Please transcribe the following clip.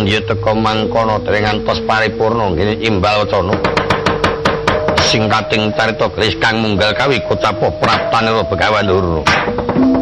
pandya teka mangkono dereng ngantos paripurna ngene imbal wacana sing kating carita keris kang munggal kawi kocapa praptanira Begawan Durna